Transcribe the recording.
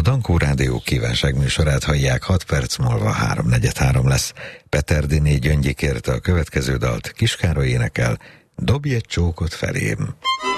Dankó Rádió kívánságműsorát hallják, 6 perc múlva 3:43 lesz. Peterdiné Gyöngyi kérte a következő dalt, Kis Károly énekel, Dobj egy csókot felém.